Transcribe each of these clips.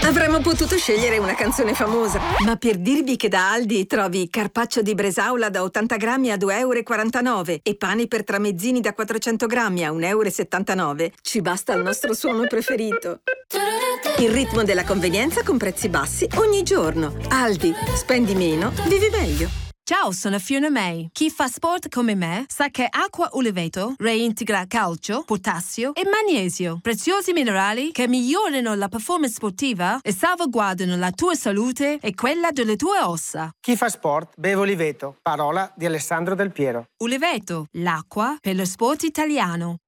Avremmo potuto scegliere una canzone famosa, ma per dirvi che da Aldi trovi carpaccio di bresaola da 80 grammi a 2,49 € e pani per tramezzini da 400 grammi a 1,79 €, ci basta il nostro suono preferito. Il ritmo della convenienza con prezzi bassi ogni giorno. Aldi, spendi meno, vivi meglio. Ciao, sono Fiona May. Chi fa sport come me sa che Acqua Uliveto reintegra calcio, potassio e magnesio, preziosi minerali che migliorano la performance sportiva e salvaguardano la tua salute e quella delle tue ossa. Chi fa sport beve Uliveto, parola di Alessandro Del Piero. Uliveto, l'acqua per lo sport italiano.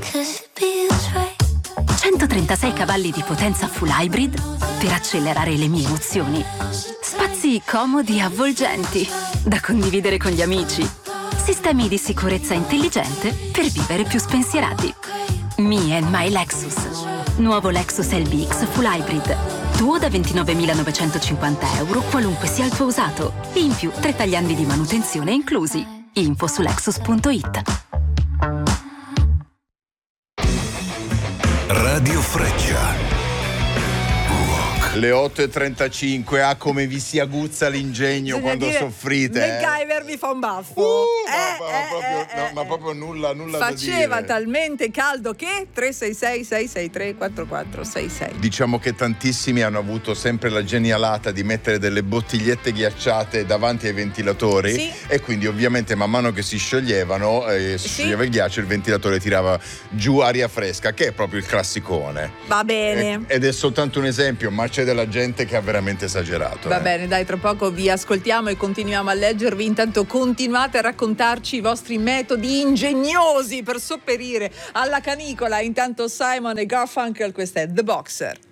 136 cavalli di potenza full hybrid per accelerare le mie emozioni. Spazi comodi e avvolgenti da condividere con gli amici. Sistemi di sicurezza intelligente per vivere più spensierati. Me and my Lexus. Nuovo Lexus LBX full hybrid. Tuo da 29.950 €, qualunque sia il tuo usato. In più 3 tagliandi di manutenzione inclusi. Info su lexus.it. Radio Freccia. Le 8:35, come vi si aguzza l'ingegno quando soffrite. MacGyver mi fa un baffo. Ma proprio nulla da dire. Faceva talmente caldo che 366-663-4466. Diciamo che tantissimi hanno avuto sempre la genialata di mettere delle bottigliette ghiacciate davanti ai ventilatori, sì. E quindi ovviamente man mano che si scioglievano, scioglieva il ghiaccio, il ventilatore tirava giù aria fresca, che è proprio il classicone. Va bene. Ed è soltanto un esempio, ma c'è della gente che ha veramente esagerato. Va bene, dai, tra poco vi ascoltiamo e continuiamo a leggervi. Intanto continuate a raccontarci i vostri metodi ingegnosi per sopperire alla canicola. Intanto Simon e Garfunkel, questa è The Boxer.